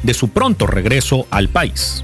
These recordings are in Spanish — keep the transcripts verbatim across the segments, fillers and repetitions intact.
de su pronto regreso al país.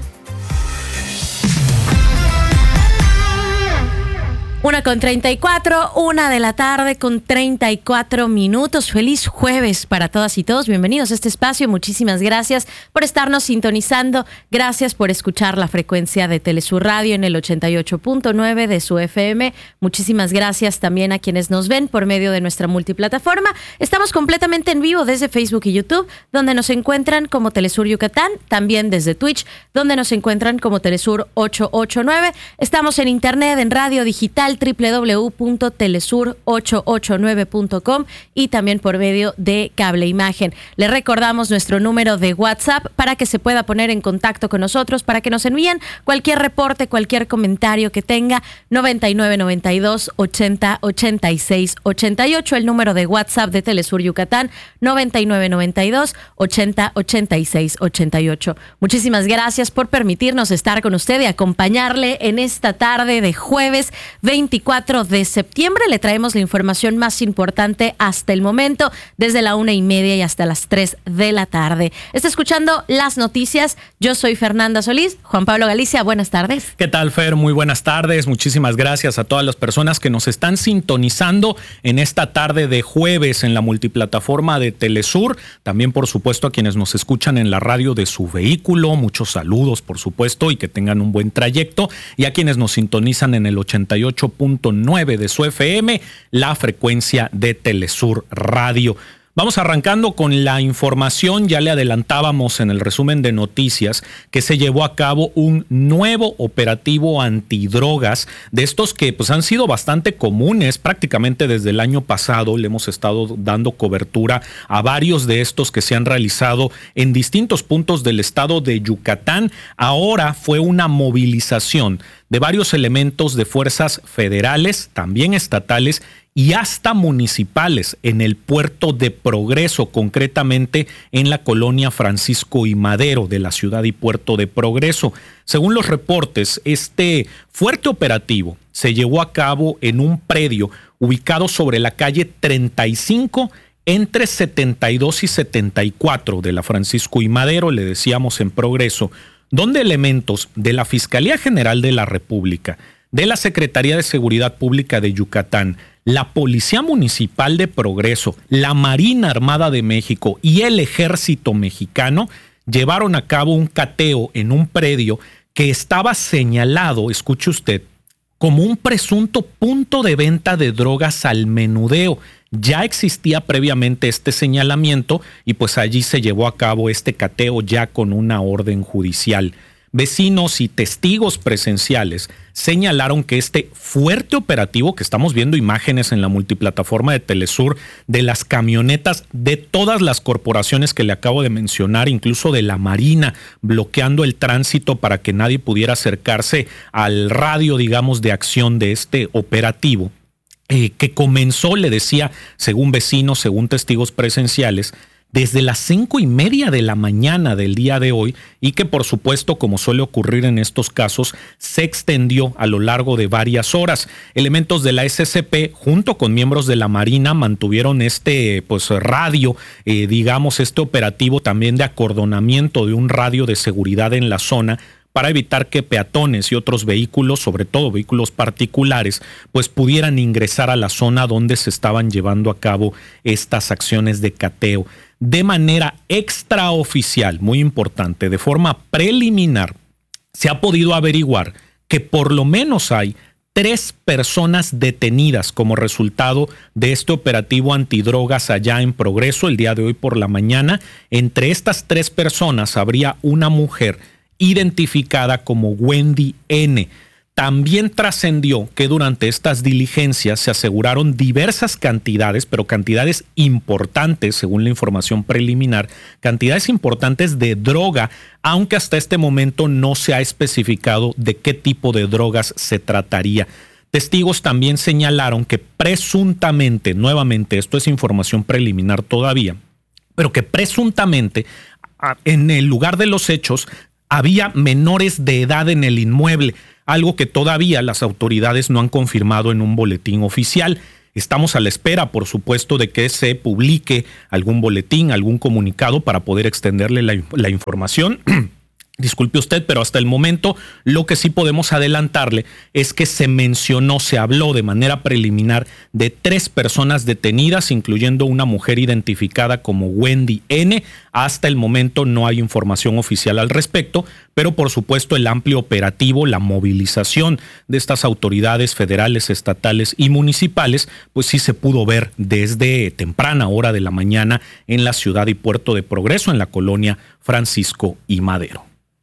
Una con treinta y cuatro, una de la tarde con treinta y cuatro minutos. Feliz jueves para todas y todos. Bienvenidos a este espacio. Muchísimas gracias por estarnos sintonizando. Gracias por escuchar la frecuencia de Telesur Radio en el ochenta y ocho punto nueve de su F M. Muchísimas gracias también a quienes nos ven por medio de nuestra multiplataforma. Estamos completamente en vivo desde Facebook y YouTube, donde nos encuentran como Telesur Yucatán. También desde Twitch, donde nos encuentran como Telesur ochocientos ochenta y nueve. Estamos en internet, en radio digital, doble u doble u doble u punto telesur ochocientos ochenta y nueve punto com y también por medio de Cable Imagen. Le recordamos nuestro número de WhatsApp para que se pueda poner en contacto con nosotros, para que nos envíen cualquier reporte, cualquier comentario que tenga. noventa y nueve noventa y dos ochenta ochenta y seis ochenta y ocho, el número de WhatsApp de Telesur Yucatán, noventa y nueve noventa y dos ochenta ochenta y seis ochenta y ocho. Muchísimas gracias por permitirnos estar con usted y acompañarle en esta tarde de jueves veinticuatro de septiembre. Le traemos la información más importante hasta el momento, desde la una y media y hasta las tres de la tarde. Está escuchando las noticias. Yo soy Fernanda Solís. Juan Pablo Galicia, buenas tardes. ¿Qué tal, Fer? Muy buenas tardes. Muchísimas gracias a todas las personas que nos están sintonizando en esta tarde de jueves en la multiplataforma de Telesur. También, por supuesto, a quienes nos escuchan en la radio de su vehículo. Muchos saludos, por supuesto, y que tengan un buen trayecto. Y a quienes nos sintonizan en el ochenta y ocho punto nueve de su F M, la frecuencia de Telesur Radio. Vamos arrancando con la información. Ya le adelantábamos en el resumen de noticias que se llevó a cabo un nuevo operativo antidrogas, de estos que pues han sido bastante comunes prácticamente desde el año pasado. Le hemos estado dando cobertura a varios de estos que se han realizado en distintos puntos del estado de Yucatán. Ahora fue una movilización de varios elementos de fuerzas federales, también estatales y hasta municipales en el puerto de Progreso, concretamente en la colonia Francisco y Madero de la ciudad y puerto de Progreso. Según los reportes, este fuerte operativo se llevó a cabo en un predio ubicado sobre la calle treinta y cinco entre setenta y dos y setenta y cuatro de la Francisco y Madero, le decíamos en Progreso, donde elementos de la Fiscalía General de la República, de la Secretaría de Seguridad Pública de Yucatán, la Policía Municipal de Progreso, la Marina Armada de México y el Ejército Mexicano llevaron a cabo un cateo en un predio que estaba señalado, escuche usted, como un presunto punto de venta de drogas al menudeo. Ya existía previamente este señalamiento y pues allí se llevó a cabo este cateo ya con una orden judicial. Vecinos y testigos presenciales señalaron que este fuerte operativo, que estamos viendo imágenes en la multiplataforma de Telesur de las camionetas de todas las corporaciones que le acabo de mencionar, incluso de la Marina, bloqueando el tránsito para que nadie pudiera acercarse al radio, digamos, de acción de este operativo, eh, que comenzó, le decía, según vecinos, según testigos presenciales, desde las cinco y media de la mañana del día de hoy y que por supuesto, como suele ocurrir en estos casos, se extendió a lo largo de varias horas. Elementos de la S C P junto con miembros de la Marina mantuvieron este pues radio, eh, digamos este operativo también de acordonamiento de un radio de seguridad en la zona para evitar que peatones y otros vehículos, sobre todo vehículos particulares, pues pudieran ingresar a la zona donde se estaban llevando a cabo estas acciones de cateo. De manera extraoficial, muy importante, de forma preliminar, se ha podido averiguar que por lo menos hay tres personas detenidas como resultado de este operativo antidrogas allá en Progreso el día de hoy por la mañana. Entre estas tres personas habría una mujer identificada como Wendy N. También trascendió que durante estas diligencias se aseguraron diversas cantidades, pero cantidades importantes, según la información preliminar, cantidades importantes de droga, aunque hasta este momento no se ha especificado de qué tipo de drogas se trataría. Testigos también señalaron que presuntamente, nuevamente, esto es información preliminar todavía, pero que presuntamente en el lugar de los hechos había menores de edad en el inmueble, algo que todavía las autoridades no han confirmado en un boletín oficial. Estamos a la espera, por supuesto, de que se publique algún boletín, algún comunicado para poder extenderle la, la información. Disculpe usted, pero hasta el momento lo que sí podemos adelantarle es que se mencionó, se habló de manera preliminar de tres personas detenidas, incluyendo una mujer identificada como Wendy N. Hasta el momento no hay información oficial al respecto, pero por supuesto el amplio operativo, la movilización de estas autoridades federales, estatales y municipales, pues sí se pudo ver desde temprana hora de la mañana en la ciudad y puerto de Progreso, en la colonia Francisco y Madero.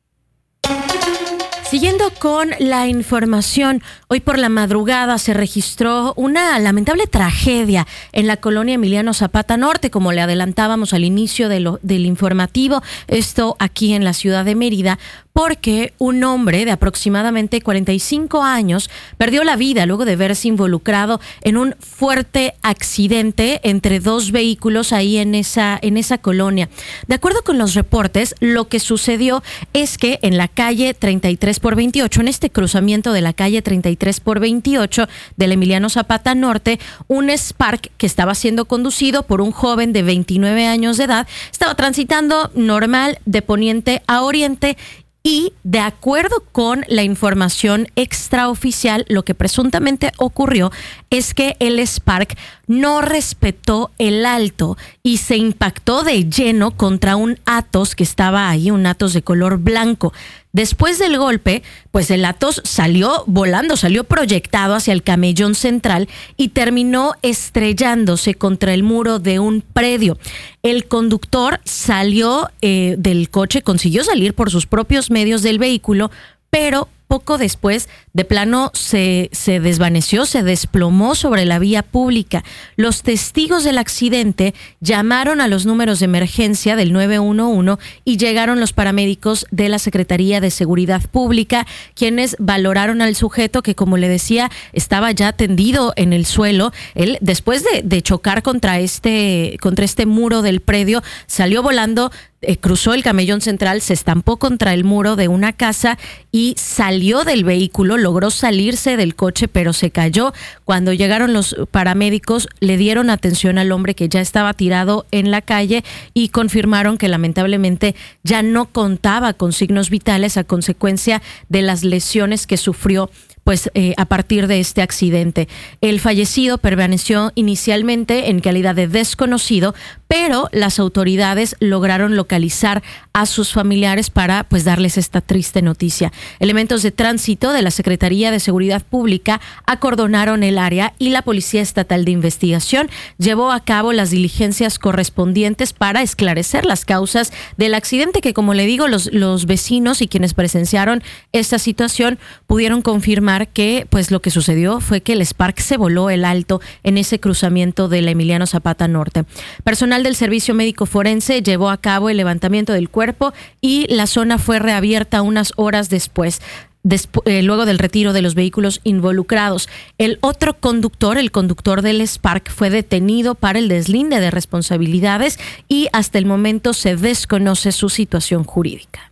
Siguiendo con la información, hoy por la madrugada se registró una lamentable tragedia en la colonia Emiliano Zapata Norte, como le adelantábamos al inicio de lo, del informativo, esto aquí en la ciudad de Mérida, porque un hombre de aproximadamente cuarenta y cinco años perdió la vida luego de verse involucrado en un fuerte accidente entre dos vehículos ahí en esa, en esa colonia. De acuerdo con los reportes, lo que sucedió es que en la calle treinta y tres por veintiocho, en este cruzamiento de la calle treinta y tres por veintiocho del Emiliano Zapata Norte, un Spark que estaba siendo conducido por un joven de veintinueve años de edad estaba transitando normal de poniente a oriente. Y de acuerdo con la información extraoficial, lo que presuntamente ocurrió es que el Spark no respetó el alto y se impactó de lleno contra un Atos que estaba ahí, un Atos de color blanco. Después del golpe, pues el Atos salió volando, salió proyectado hacia el camellón central y terminó estrellándose contra el muro de un predio. El conductor salió eh, del coche, consiguió salir por sus propios medios del vehículo, pero poco después, de plano, se, se desvaneció, se desplomó sobre la vía pública. Los testigos del accidente llamaron a los números de emergencia del nueve uno uno y llegaron los paramédicos de la Secretaría de Seguridad Pública, quienes valoraron al sujeto que, como le decía, estaba ya tendido en el suelo. Él, después de, de chocar contra este, contra este muro del predio, salió volando, Eh, cruzó el camellón central, se estampó contra el muro de una casa y salió del vehículo, logró salirse del coche, pero se cayó. Cuando llegaron los paramédicos, le dieron atención al hombre que ya estaba tirado en la calle y confirmaron que lamentablemente ya no contaba con signos vitales a consecuencia de las lesiones que sufrió pues eh, a partir de este accidente. El fallecido permaneció inicialmente en calidad de desconocido, pero las autoridades lograron localizar a sus familiares para pues darles esta triste noticia. Elementos de tránsito de la Secretaría de Seguridad Pública acordonaron el área y la Policía Estatal de Investigación llevó a cabo las diligencias correspondientes para esclarecer las causas del accidente que, como le digo, los, los vecinos y quienes presenciaron esta situación pudieron confirmar que pues lo que sucedió fue que el Spark se voló el alto en ese cruzamiento del Emiliano Zapata Norte. Personal del Servicio Médico Forense llevó a cabo el levantamiento del cuerpo y la zona fue reabierta unas horas después. Despu- eh, luego del retiro de los vehículos involucrados. El otro conductor, el conductor del Spark, fue detenido para el deslinde de responsabilidades y hasta el momento se desconoce su situación jurídica.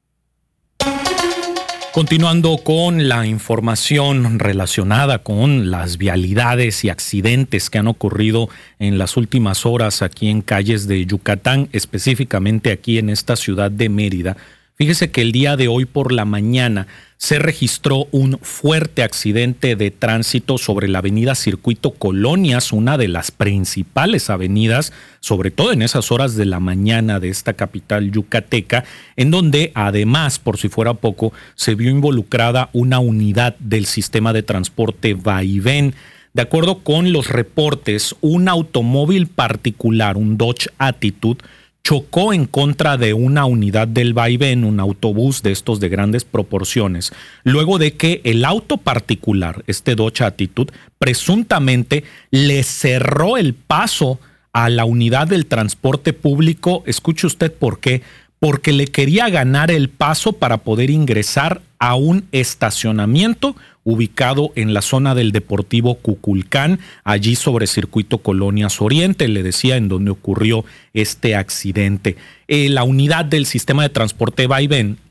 Continuando con la información relacionada con las vialidades y accidentes que han ocurrido en las últimas horas aquí en calles de Yucatán, específicamente aquí en esta ciudad de Mérida. Fíjese que el día de hoy por la mañana se registró un fuerte accidente de tránsito sobre la avenida Circuito Colonias, una de las principales avenidas, sobre todo en esas horas de la mañana de esta capital yucateca, en donde además, por si fuera poco, se vio involucrada una unidad del sistema de transporte Vaivén. De acuerdo con los reportes, un automóvil particular, un Dodge Attitude, chocó en contra de una unidad del Vaivén, un autobús de estos de grandes proporciones, luego de que el auto particular, este Dodge Attitude, presuntamente le cerró el paso a la unidad del transporte público. Escuche usted por qué. Porque le quería ganar el paso para poder ingresar a un estacionamiento ubicado en la zona del Deportivo Cuculcán, allí sobre Circuito Colonias Oriente, le decía, en donde ocurrió este accidente. Eh, la unidad del sistema de transporte Vaivén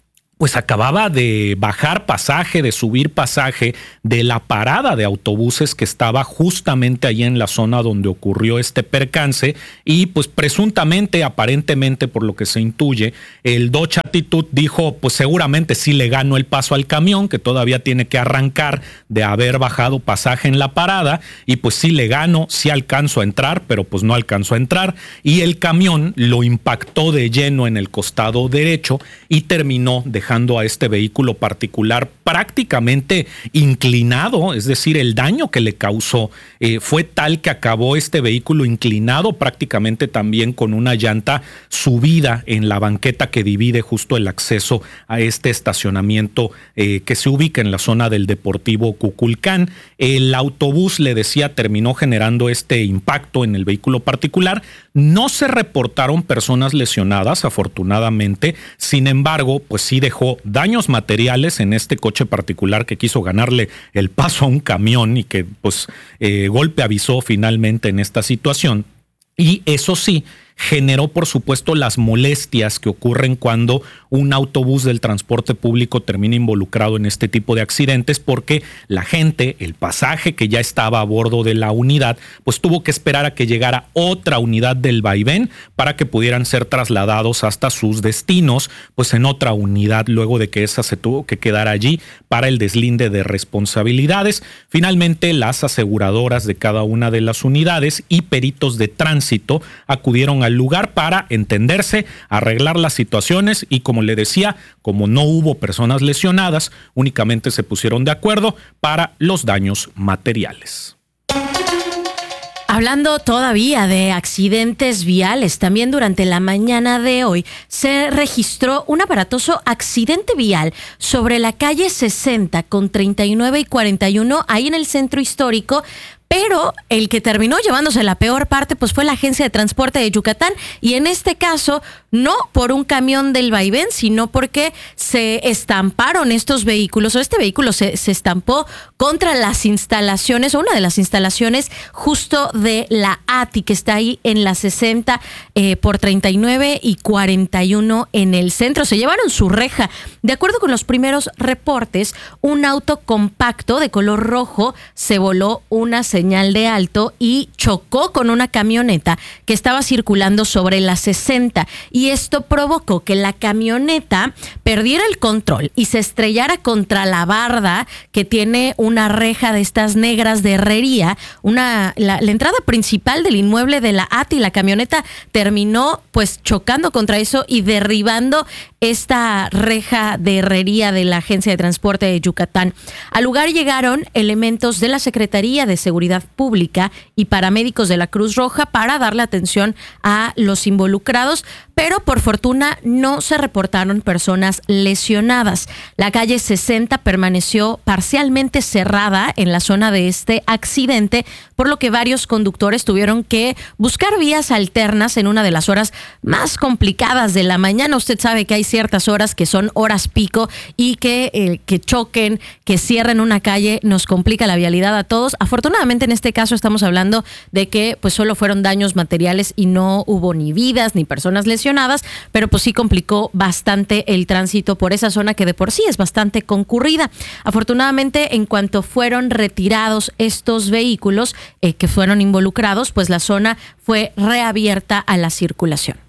pues acababa de bajar pasaje, de subir pasaje de la parada de autobuses que estaba justamente ahí en la zona donde ocurrió este percance y pues presuntamente, aparentemente por lo que se intuye, el Dodge Attitude dijo pues seguramente sí le ganó el paso al camión que todavía tiene que arrancar de haber bajado pasaje en la parada y pues sí le gano, sí alcanzo a entrar, pero pues no alcanzó a entrar y el camión lo impactó de lleno en el costado derecho y terminó dejando a este vehículo particular prácticamente inclinado, es decir, el daño que le causó eh, fue tal que acabó este vehículo inclinado prácticamente también con una llanta subida en la banqueta que divide justo el acceso a este estacionamiento eh, que se ubica en la zona del Deportivo Cuculcán. El autobús, le decía, terminó generando este impacto en el vehículo particular. No se reportaron personas lesionadas, afortunadamente. Sin embargo, pues sí dejó daños materiales en este coche particular que quiso ganarle el paso a un camión y que pues eh, golpe avisó finalmente en esta situación. Y eso sí, generó por supuesto las molestias que ocurren cuando un autobús del transporte público termina involucrado en este tipo de accidentes, porque la gente, el pasaje que ya estaba a bordo de la unidad, pues tuvo que esperar a que llegara otra unidad del vaivén para que pudieran ser trasladados hasta sus destinos, pues en otra unidad, luego de que esa se tuvo que quedar allí para el deslinde de responsabilidades. Finalmente, las aseguradoras de cada una de las unidades y peritos de tránsito acudieron al lugar para entenderse, arreglar las situaciones y, como le decía, como no hubo personas lesionadas, únicamente se pusieron de acuerdo para los daños materiales. Hablando todavía de accidentes viales, también durante la mañana de hoy se registró un aparatoso accidente vial sobre la calle sesenta con treinta y nueve y cuarenta y uno, ahí en el centro histórico. Pero el que terminó llevándose la peor parte pues fue la Agencia de Transporte de Yucatán, y en este caso no por un camión del vaivén, sino porque se estamparon estos vehículos, o este vehículo se, se estampó contra las instalaciones, o una de las instalaciones justo de la A T I, que está ahí en la sesenta eh, por treinta y nueve y cuarenta y uno en el centro. Se llevaron su reja. De acuerdo con los primeros reportes, un auto compacto de color rojo se voló una señal de alto y chocó con una camioneta que estaba circulando sobre la sesenta, y esto provocó que la camioneta perdiera el control y se estrellara contra la barda que tiene una reja de estas negras de herrería, una la, la entrada principal del inmueble de la A T I. La camioneta terminó pues chocando contra eso y derribando esta reja de herrería de la Agencia de Transporte de Yucatán. Al lugar llegaron elementos de la Secretaría de Seguridad Pública y paramédicos de la Cruz Roja para darle atención a los involucrados, pero por fortuna no se reportaron personas lesionadas. La calle sesenta permaneció parcialmente cerrada en la zona de este accidente, por lo que varios conductores tuvieron que buscar vías alternas en una de las horas más complicadas de la mañana. Usted sabe que hay ciertas horas que son horas pico y que, eh, que choquen, que cierren una calle, nos complica la vialidad a todos. Afortunadamente en este caso estamos hablando de que pues solo fueron daños materiales y no hubo ni vidas ni personas lesionadas, pero pues sí complicó bastante el tránsito por esa zona que de por sí es bastante concurrida. Afortunadamente, en cuanto fueron retirados estos vehículos eh, que fueron involucrados, pues la zona fue reabierta a la circulación.